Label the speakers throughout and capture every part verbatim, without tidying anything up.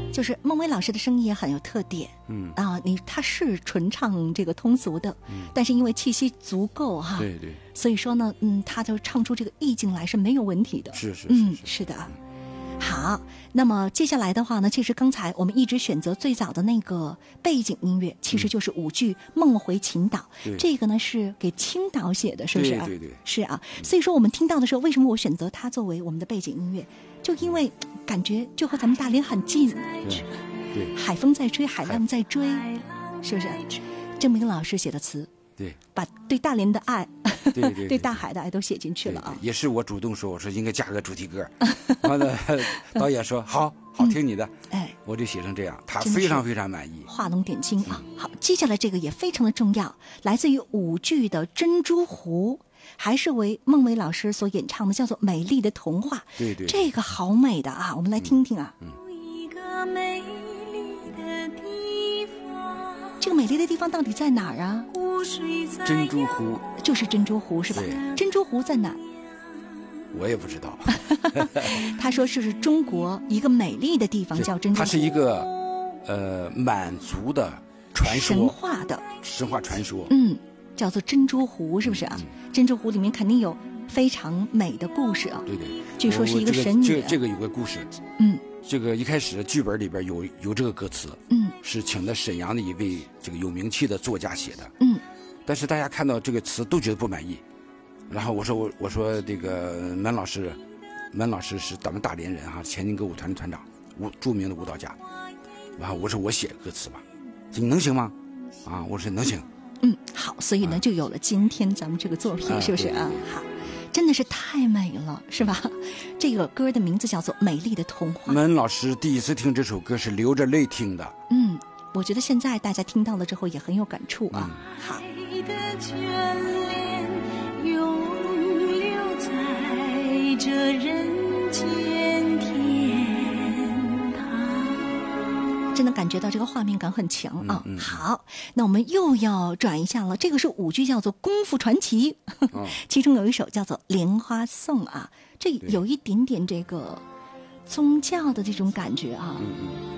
Speaker 1: 就是孟薇老师的声音也很有特点，
Speaker 2: 嗯
Speaker 1: 啊，你他是纯唱这个通俗的，
Speaker 2: 嗯，
Speaker 1: 但是因为气息足够哈，
Speaker 2: 对对，
Speaker 1: 所以说呢，嗯，他就唱出这个意境来是没有问题的。
Speaker 2: 是是是
Speaker 1: 嗯，
Speaker 2: 是
Speaker 1: 是的。好，那么接下来的话呢，其实刚才我们一直选择最早的那个背景音乐，其实就是舞剧《梦回秦岛》，
Speaker 2: 对
Speaker 1: 这个呢是给青岛写的，是不是啊？
Speaker 2: 对对对，
Speaker 1: 是啊。所以说我们听到的时候，为什么我选择它作为我们的背景音乐？就因为感觉就和咱们大连很近，
Speaker 2: 对对
Speaker 1: 海风在吹，海浪在追，是不是？郑明老师写的词，
Speaker 2: 对，
Speaker 1: 把对大连的爱，
Speaker 2: 对对对
Speaker 1: 对大海的爱都写进去
Speaker 2: 对
Speaker 1: 了啊。
Speaker 2: 对也是我主动说，我说应该加个主题歌，完了导演说好好听你的，
Speaker 1: 哎，
Speaker 2: 我就写成这样，他
Speaker 1: 真的是
Speaker 2: 非常非常满意。
Speaker 1: 画龙点睛啊！好，接下来这个也非常的重要，来自于舞剧的《珍珠湖》，还是为孟薇老师所演唱的，叫做《美丽的童话》。
Speaker 2: 对对，
Speaker 1: 这个好美的啊，我们来听听啊。
Speaker 2: 嗯
Speaker 3: 一个美丽的地方，
Speaker 1: 这个美丽的地方到底在哪儿啊？
Speaker 3: 湖水在
Speaker 2: 珍珠湖
Speaker 1: 就是珍珠湖是吧？
Speaker 2: 对
Speaker 1: 珍珠湖在哪儿？
Speaker 2: 我也不知道，
Speaker 1: 他说是中国一个美丽的地方
Speaker 2: 对
Speaker 1: 叫珍珠湖，
Speaker 2: 它是一个呃满族的传
Speaker 1: 神
Speaker 2: 说，
Speaker 1: 话的，
Speaker 2: 神话传说。
Speaker 1: 嗯，叫做珍珠湖，是不是啊？
Speaker 2: 嗯
Speaker 1: 珍珠湖里面肯定有非常美的故事啊。
Speaker 2: 对对，
Speaker 1: 据说是一个
Speaker 2: 我这
Speaker 1: 神女
Speaker 2: 这个这个有个故事，
Speaker 1: 嗯
Speaker 2: 这个一开始剧本里边有有这个歌词，
Speaker 1: 嗯
Speaker 2: 是请的沈阳的一位这个有名气的作家写的，
Speaker 1: 嗯
Speaker 2: 但是大家看到这个词都觉得不满意。然后我说我我说这个满老师，满老师是咱们大连人哈、前进歌舞团团长，舞著名的舞蹈家。然后我说我写歌词吧，你能行吗？啊，我说能行。
Speaker 1: 嗯，好，所以呢，
Speaker 2: 啊
Speaker 1: 就有了今天咱们这个作品，
Speaker 2: 啊
Speaker 1: 是不是啊
Speaker 2: 对对对？
Speaker 1: 好，真的是太美了，是吧？这个歌的名字叫做《美丽的童话》。
Speaker 2: 满老师第一次听这首歌是流着泪听的。
Speaker 1: 嗯，我觉得现在大家听到了之后也很有感触啊。好，
Speaker 3: 爱的眷恋永留在这人间天堂。
Speaker 1: 真的感觉到这个画面感很强啊。
Speaker 2: 嗯嗯
Speaker 1: 好，那我们又要转一下了，这个是舞剧叫做《功夫传奇》，
Speaker 2: 哦
Speaker 1: 其中有一首叫做《莲花颂》啊，这
Speaker 2: 对
Speaker 1: 有一点点这个宗教的这种感觉啊。
Speaker 2: 嗯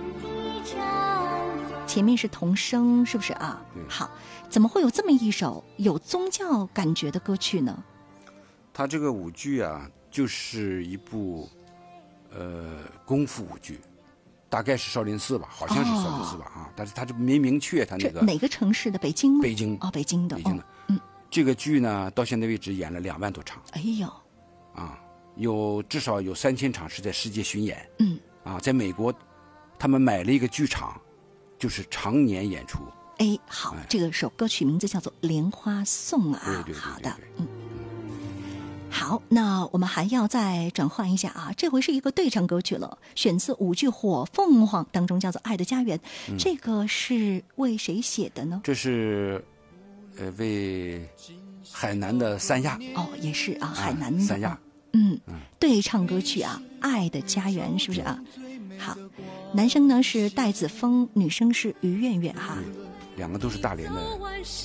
Speaker 2: 嗯，
Speaker 1: 前面是童声，是不是啊？
Speaker 2: 对
Speaker 1: 好，怎么会有这么一首有宗教感觉的歌曲呢？
Speaker 2: 他这个舞剧啊，就是一部呃功夫舞剧，大概是少林寺吧，好像是少林寺吧、啊，但是他就没明确他那个
Speaker 1: 这哪个城市的？北京吗？
Speaker 2: 北京
Speaker 1: 哦，北京的。
Speaker 2: 北京的
Speaker 1: 哦、嗯，
Speaker 2: 这个剧呢，到现在为止演了两万多场
Speaker 1: 哎呦，
Speaker 2: 啊，有至少有三千场是在世界巡演
Speaker 1: 嗯，
Speaker 2: 啊，在美国，他们买了一个剧场，就是常年演出。
Speaker 1: 哎，好，
Speaker 2: 哎
Speaker 1: 这个首歌曲名字叫做《莲花颂》啊。
Speaker 2: 对对对对
Speaker 1: 好的
Speaker 2: 对，
Speaker 1: 嗯。好，那我们还要再转换一下啊，这回是一个对唱歌曲了，选自舞剧《火凤凰》当中，叫做《爱的家园》。
Speaker 2: 嗯
Speaker 1: 这个是为谁写的呢？
Speaker 2: 这是呃为海南的三亚
Speaker 1: 哦，也是啊，海南的、
Speaker 2: 三亚。
Speaker 1: 嗯
Speaker 2: 嗯，
Speaker 1: 对唱歌曲啊，《爱的家园》是不是啊？好，男生呢是戴子峰，女生是于苑苑哈。
Speaker 2: 两个都是大连的。